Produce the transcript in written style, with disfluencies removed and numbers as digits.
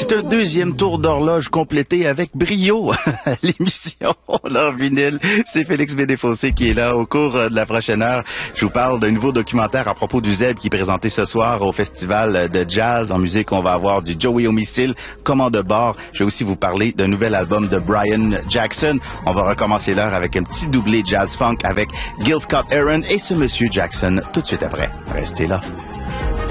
C'est un deuxième tour d'horloge complété avec brio. L'émission L'Or vinyle, c'est Félix Bédéfossé qui est là au cours de la prochaine heure. Je vous parle d'un nouveau documentaire à propos du Zeb qui est présenté ce soir au festival de jazz. En musique, on va avoir du Joey Homicile, commande de bord. Je vais aussi vous parler d'un nouvel album de Brian Jackson. On va recommencer l'heure avec un petit doublé jazz funk avec Gil Scott-Heron et ce monsieur Jackson tout de suite après. Restez là.